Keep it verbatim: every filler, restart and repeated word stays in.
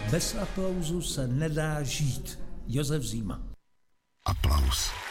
Bez aplauzu se nedá žít. Josef Zima. Aplaus.